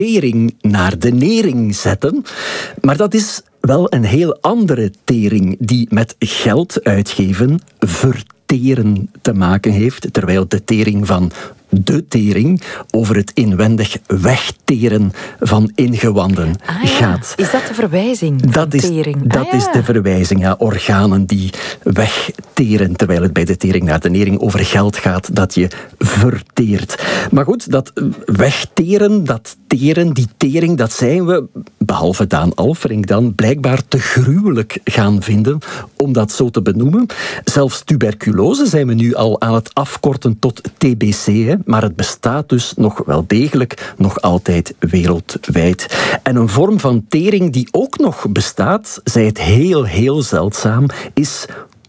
tering naar de nering zetten. Maar dat is wel een heel andere tering die met geld uitgeven, verteren te maken heeft, terwijl de tering van de tering over het inwendig wegteren van ingewanden gaat. Is dat de verwijzing van tering? Dat is de verwijzing. Ja, organen die wegteren, terwijl het bij de tering naar de nering over geld gaat dat je verteert. Maar goed, dat wegteren, dat teren, die tering, dat zijn we, behalve Daan Alferink dan, blijkbaar te gruwelijk gaan vinden om dat zo te benoemen. Zelfs tuberculose zijn we nu al aan het afkorten tot TBC, hè? Maar het bestaat dus nog wel degelijk, nog altijd wereldwijd. En een vorm van tering die ook nog bestaat, zij het heel, heel zeldzaam, is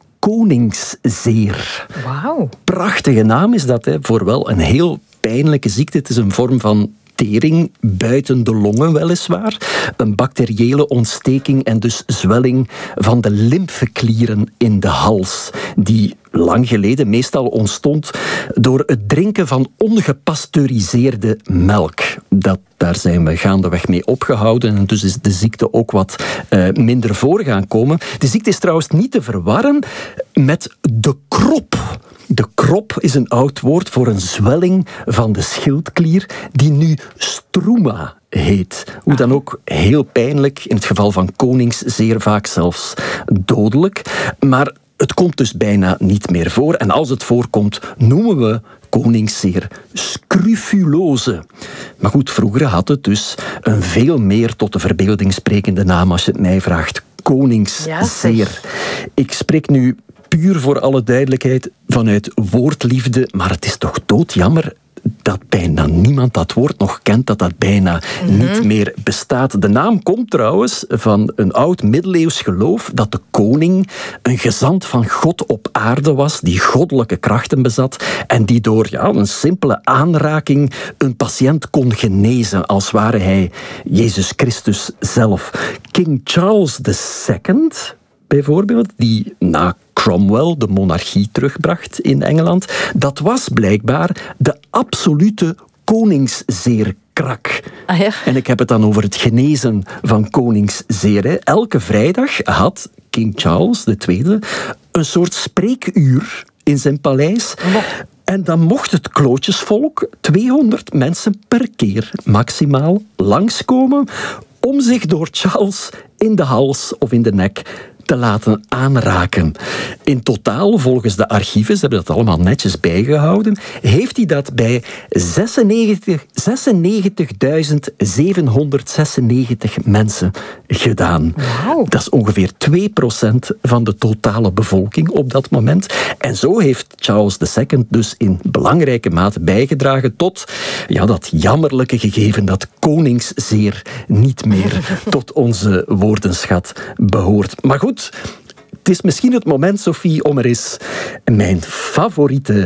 koningszeer. Wauw. Prachtige naam is dat, hè, voor wel een heel pijnlijke ziekte. Het is een vorm van tering, buiten de longen weliswaar. Een bacteriële ontsteking en dus zwelling van de lymfeklieren in de hals, die lang geleden meestal ontstond door het drinken van ongepasteuriseerde melk. Daar zijn we gaandeweg mee opgehouden en dus is de ziekte ook wat minder voor gaan komen. De ziekte is trouwens niet te verwarren met de krop. De krop is een oud woord voor een zwelling van de schildklier die nu struma heet. Hoe dan ook heel pijnlijk, in het geval van koningszeer vaak zelfs dodelijk. Maar het komt dus bijna niet meer voor. En als het voorkomt, noemen we koningszeer scrofulose. Maar goed, vroeger had het dus een veel meer tot de verbeelding sprekende naam, als je het mij vraagt. Koningszeer. Ik spreek nu puur voor alle duidelijkheid vanuit woordliefde, maar het is toch doodjammer dat bijna niemand dat woord nog kent, dat bijna niet meer bestaat. De naam komt trouwens van een oud middeleeuws geloof dat de koning een gezant van God op aarde was, die goddelijke krachten bezat en die door een simpele aanraking een patiënt kon genezen, als ware hij Jezus Christus zelf. King Charles II bijvoorbeeld, die na Cromwell de monarchie terugbracht in Engeland, dat was blijkbaar de absolute koningszeerkrak. En ik heb het dan over het genezen van koningszeer. Hè. Elke vrijdag had King Charles II een soort spreekuur in zijn paleis. En dan mocht het klootjesvolk 200 mensen per keer maximaal langskomen om zich door Charles in de hals of in de nek te laten aanraken. In totaal, volgens de archieven, ze hebben dat allemaal netjes bijgehouden, heeft hij dat bij 96.796 mensen gedaan. Wow. Dat is ongeveer 2% van de totale bevolking op dat moment. En zo heeft Charles II dus in belangrijke mate bijgedragen tot dat jammerlijke gegeven dat koningszeer niet meer tot onze woordenschat behoort. Maar goed, het is misschien het moment, Sophie, om er eens mijn favoriete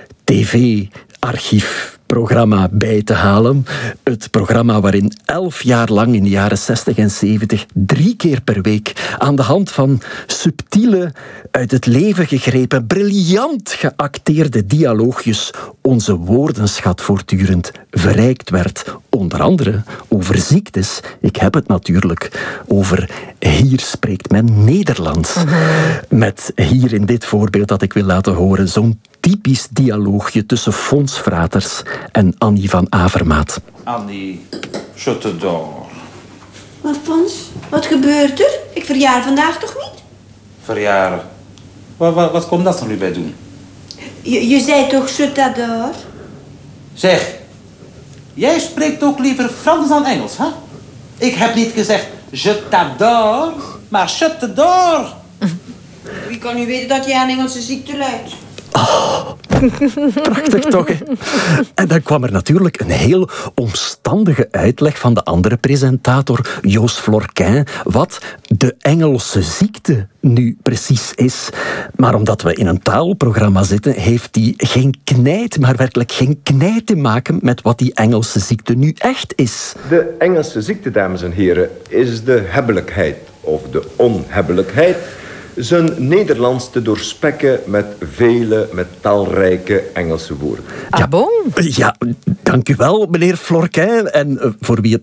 tv-archiefprogramma bij te halen. Het programma waarin 11 jaar lang in de jaren 60 en 70 3 keer per week aan de hand van subtiele, uit het leven gegrepen, briljant geacteerde dialoogjes onze woordenschat voortdurend verrijkt werd. Onder andere over ziektes. Ik heb het natuurlijk over Hier spreekt men Nederlands. Met hier in dit voorbeeld dat ik wil laten horen zo'n typisch dialoogje tussen Fons Fraters en Annie van Avermaat. Annie, je t'adore. Maar Fons, wat gebeurt er? Ik verjaar vandaag toch niet? Verjaren? Wat komt dat er nu bij doen? Je zei toch je t'adore? Zeg, jij spreekt ook liever Frans dan Engels, hè? Ik heb niet gezegd je t'adore, maar je t'adore. Wie kan nu weten dat jij aan Engelse ziekte lijdt? Oh, prachtig toch, hè? En dan kwam er natuurlijk een heel omstandige uitleg van de andere presentator, Joost Florquin, wat de Engelse ziekte nu precies is. Maar omdat we in een taalprogramma zitten, heeft die geen knijt, maar werkelijk geen knijt te maken met wat die Engelse ziekte nu echt is. De Engelse ziekte, dames en heren, is de hebbelijkheid of de onhebbelijkheid zijn Nederlands te doorspekken met talrijke Engelse woorden. Ah bon? Ja, dank u wel, meneer Florquin. En voor wie het